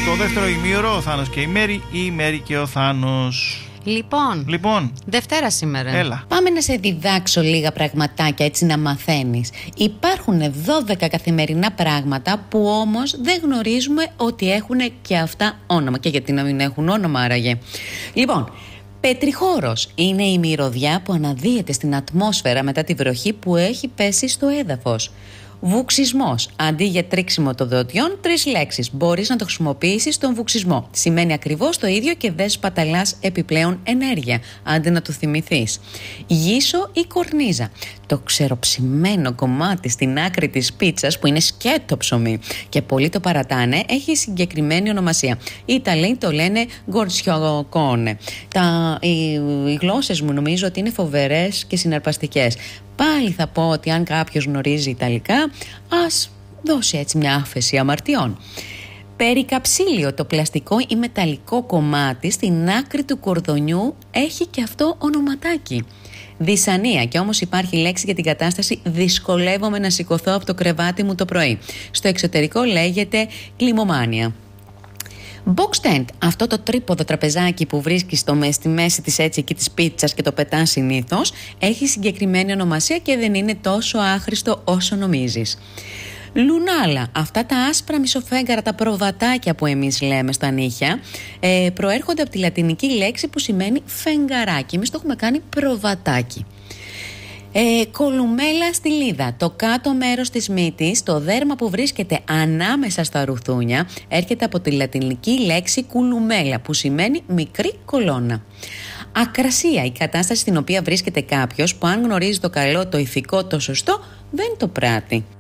Στο δεύτερο ημίωρο ο Θάνος και η Μέρη, η Μέρη και ο Θάνος. Λοιπόν, Δευτέρα σήμερα. Έλα. Πάμε να σε διδάξω λίγα πραγματάκια, έτσι να μαθαίνεις. Υπάρχουν 12 καθημερινά πράγματα που όμως δεν γνωρίζουμε ότι έχουν και αυτά όνομα. Και γιατί να μην έχουν όνομα άραγε? Λοιπόν, πετριχώρος είναι η μυρωδιά που αναδύεται στην ατμόσφαιρα μετά τη βροχή που έχει πέσει στο έδαφος. Βουξισμός. Αντί για τρίξιμο των δοντιών, 3 λέξεις. Μπορείς να το χρησιμοποιήσεις στον βουξισμό. Σημαίνει ακριβώς το ίδιο και δεν σπαταλάς επιπλέον ενέργεια, αντί να το θυμηθείς. Γύσο ή κορνίζα. Το ξεροψημένο κομμάτι στην άκρη της πίτσας που είναι σκέτο ψωμί και πολλοί το παρατάνε, έχει συγκεκριμένη ονομασία. Οι Ιταλοί το λένε γκορτσιοκόνε. Οι γλώσσες μου νομίζω ότι είναι φοβερές και συναρπαστικές. Πάλι θα πω ότι αν κάποιος γνωρίζει Ιταλικά, ας δώσει έτσι μια άφεση αμαρτιών. Περικαψίλιο, το πλαστικό ή μεταλλικό κομμάτι στην άκρη του κορδονιού, έχει και αυτό ονοματάκι. Δυσανία, και όμως υπάρχει λέξη για την κατάσταση δυσκολεύομαι να σηκωθώ από το κρεβάτι μου το πρωί. Στο εξωτερικό λέγεται κλιμωμάνια. Box tent, αυτό το τρίποδο τραπεζάκι που βρίσκεις στη μέση της έτσι εκεί της πίτσας και το πετάς συνήθως, έχει συγκεκριμένη ονομασία και δεν είναι τόσο άχρηστο όσο νομίζεις. Λουνάλα, αυτά τα άσπρα μισοφέγγαρα, τα προβατάκια που εμείς λέμε στα νύχια, προέρχονται από τη λατινική λέξη που σημαίνει φεγγαράκι. Εμείς το έχουμε κάνει προβατάκι. Κολουμέλα στυλίδα, το κάτω μέρος της μύτης, το δέρμα που βρίσκεται ανάμεσα στα ρουθούνια, έρχεται από τη λατινική λέξη κουλουμέλα που σημαίνει μικρή κολόνα. Ακρασία, η κατάσταση στην οποία βρίσκεται κάποιος που αν γνωρίζει το καλό, το ηθικό, το σωστό, δεν το πράττει.